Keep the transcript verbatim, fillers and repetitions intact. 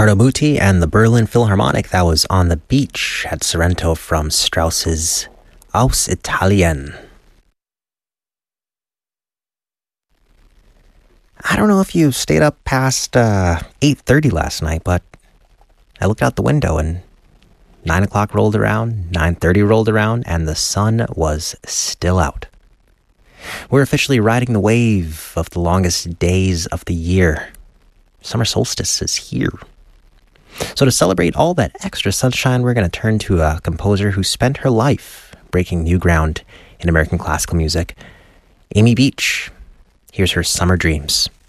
Riccardo Muti and the Berlin Philharmonic. That was On the Beach at Sorrento from Strauss's Aus Italien. I don't know if you stayed up past uh, eight thirty last night, but I looked out the window and nine o'clock rolled around, nine thirty rolled around, and the sun was still out. We're officially riding the wave of the longest days of the year. Summer solstice is here. So to celebrate all that extra sunshine, we're going to turn to a composer who spent her life breaking new ground in American classical music, Amy Beach. Here's her Summer Dreams.